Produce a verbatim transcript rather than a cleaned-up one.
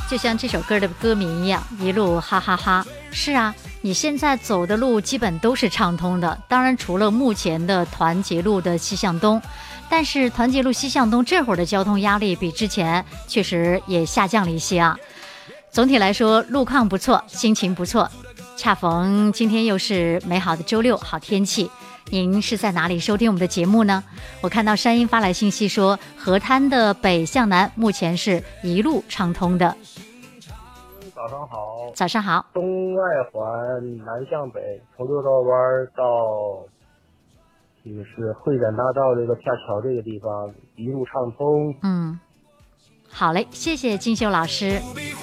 就像这首歌的歌名一样，一路哈哈哈。是啊，你现在走的路基本都是畅通的，当然除了目前的团结路的西向东，但是团结路西向东这会儿的交通压力比之前确实也下降了一些啊。总体来说路况不错，心情不错，恰逢今天又是美好的周六，好天气。您是在哪里收听我们的节目呢？我看到山鹰发来信息说，河滩的北向南目前是一路畅通的。 早上好。 早上好。 东外环南向北，从六道湾到就是会展大道这个架桥这个地方一路畅通。 嗯，好嘞，谢谢金秀老师。